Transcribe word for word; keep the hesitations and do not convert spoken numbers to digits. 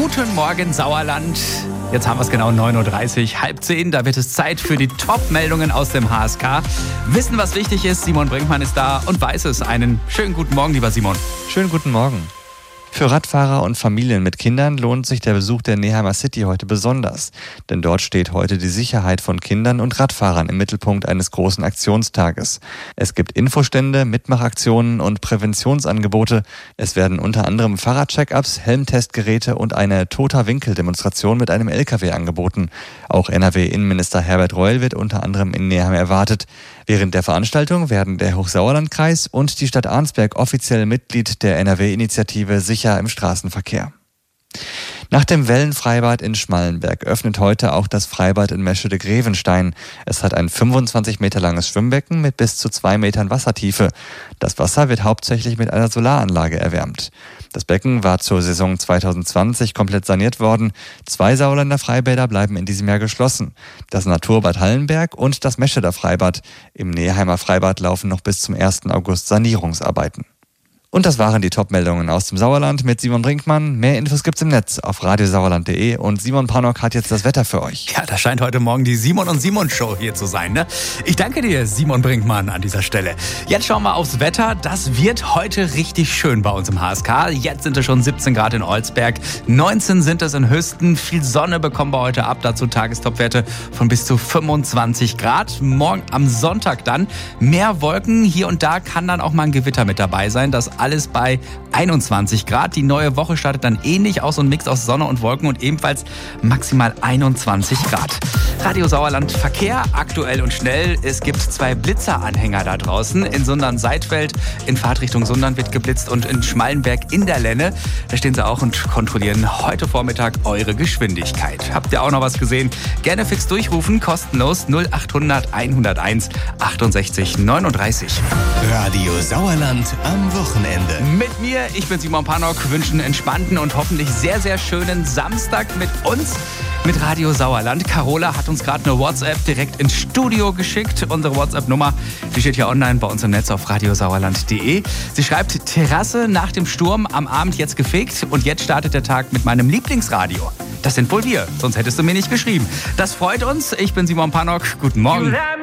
Guten Morgen Sauerland. Jetzt haben wir es genau neun Uhr dreißig, halb zehn. Da wird es Zeit für die Top-Meldungen aus dem H S K. Wissen, was wichtig ist. Simon Brinkmann ist da und weiß es. Einen schönen guten Morgen, lieber Simon. Schönen guten Morgen. Für Radfahrer und Familien mit Kindern lohnt sich der Besuch der Nehammer City heute besonders. Denn dort steht heute die Sicherheit von Kindern und Radfahrern im Mittelpunkt eines großen Aktionstages. Es gibt Infostände, Mitmachaktionen und Präventionsangebote. Es werden unter anderem Fahrradcheck-ups, Helmtestgeräte und eine Toter-Winkel-Demonstration mit einem L K W angeboten. Auch N R W-Innenminister Herbert Reul wird unter anderem in Nehammer erwartet. Während der Veranstaltung werden der Hochsauerlandkreis und die Stadt Arnsberg offiziell Mitglied der N R W-Initiative Sicher im Straßenverkehr. Nach dem Wellenfreibad in Schmallenberg öffnet heute auch das Freibad in Meschede-Grevenstein. Es hat ein fünfundzwanzig Meter langes Schwimmbecken mit bis zu zwei Metern Wassertiefe. Das Wasser wird hauptsächlich mit einer Solaranlage erwärmt. Das Becken war zur Saison zwanzig zwanzig komplett saniert worden. Zwei Sauerländer Freibäder bleiben in diesem Jahr geschlossen. Das Naturbad Hallenberg und das Mescheder Freibad. Im Neheimer Freibad laufen noch bis zum ersten August Sanierungsarbeiten. Und das waren die Top-Meldungen aus dem Sauerland mit Simon Brinkmann. Mehr Infos gibt's im Netz auf radiosauerland punkt de und Simon Pannock hat jetzt das Wetter für euch. Ja, da scheint heute Morgen die Simon und Simon Show hier zu sein, ne? Ich danke dir, Simon Brinkmann, an dieser Stelle. Jetzt schauen wir aufs Wetter. Das wird heute richtig schön bei uns im H S K. Jetzt sind es schon siebzehn Grad in Olsberg, neunzehn sind es in Hüsten. Viel Sonne bekommen wir heute ab, dazu Tagestopwerte von bis zu fünfundzwanzig Grad. Morgen am Sonntag dann mehr Wolken. Hier und da kann dann auch mal ein Gewitter mit dabei sein. Das alles bei einundzwanzig Grad. Die neue Woche startet dann ähnlich aus, so ein Mix aus Sonne und Wolken und ebenfalls maximal einundzwanzig Grad. Radio Sauerland Verkehr, aktuell und schnell. Es gibt zwei Blitzeranhänger da draußen. In Sundern-Seidfeld, in Fahrtrichtung Sundern wird geblitzt und in Schmallenberg in der Lenne. Da stehen sie auch und kontrollieren heute Vormittag eure Geschwindigkeit. Habt ihr auch noch was gesehen? Gerne fix durchrufen, kostenlos null achthundert einhunderteins achtundsechzig neununddreißig. Radio Sauerland am Wochenende. Mit mir, ich bin Simon Pannock, wünsche einen entspannten und hoffentlich sehr, sehr schönen Samstag mit uns, mit Radio Sauerland. Carola hat uns gerade eine WhatsApp direkt ins Studio geschickt. Unsere WhatsApp-Nummer, die steht hier online bei uns im Netz auf radiosauerland punkt de. Sie schreibt, Terrasse nach dem Sturm, am Abend jetzt gefegt und jetzt startet der Tag mit meinem Lieblingsradio. Das sind wohl wir, sonst hättest du mir nicht geschrieben. Das freut uns. Ich bin Simon Pannock. Guten Morgen.